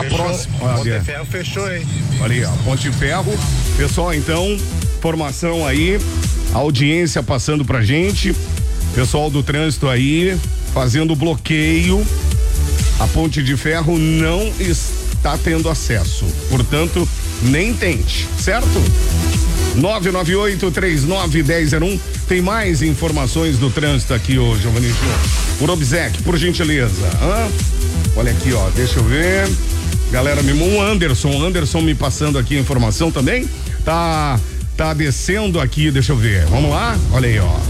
ficar fechou. próximo. Ponte de Ferro fechou, hein? Olha aí, ó, Ponte de Ferro. Pessoal, então, informação aí, audiência passando pra gente. Pessoal do trânsito aí, fazendo bloqueio. A Ponte de Ferro não está tendo acesso. Portanto, nem tente, certo? 998-39-1001. Tem mais informações do trânsito aqui, ô Giovanni. Por obséquio, por gentileza. Olha aqui, ó, deixa eu ver. Galera, o Anderson me passando aqui a informação também. Tá descendo aqui, deixa eu ver. Vamos lá? Olha aí, ó.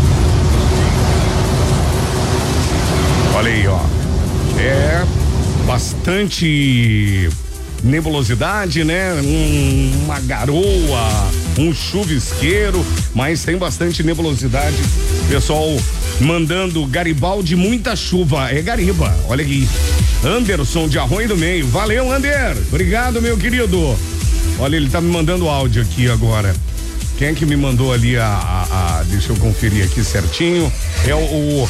Olha aí, ó. É bastante nebulosidade, né? Uma garoa, um chuvisqueiro, mas tem bastante nebulosidade. Pessoal mandando Garibaldi, muita chuva. É Gariba, olha aqui. Anderson de Arroio do Meio. Valeu, Ander. Obrigado, meu querido. Olha, ele tá me mandando áudio aqui agora. Quem é que me mandou ali deixa eu conferir aqui certinho. É o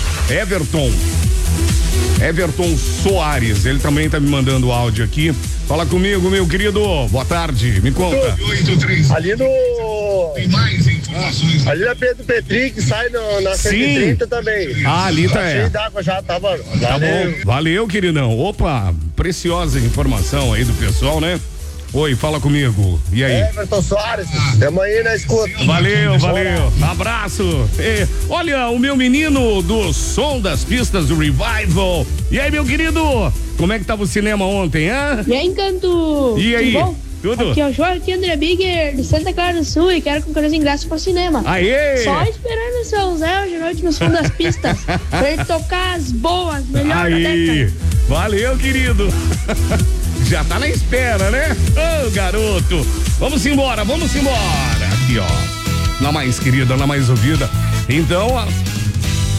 Everton Soares, ele também tá me mandando áudio aqui. Fala comigo, meu querido. Boa tarde, me conta. Ali na Pedro Petri, que sai na 130 também. Ali tá, cheio d'água já, tava. Tá bom, valeu, queridão. Opa, preciosa informação aí do pessoal, né? Oi, fala comigo. E aí? Everton Soares, tamo aí na escuta. Valeu. Abraço. Olha, o meu menino do som das pistas do Revival. E aí, meu querido? Como é que tava o cinema ontem, hein? E aí, Encanto? E aí? Tudo bom? Tudo? Aqui é o Joaquim André Bigger, de Santa Clara do Sul, e quero concorrer os ingressos pro cinema. Aê! Só esperando o seu Zé hoje à noite no som das pistas, pra ele tocar as boas, melhor da década. Valeu, querido. Já tá na espera, né? Ô, garoto. Vamos embora. Aqui, ó. Na mais querida, na mais ouvida. Então,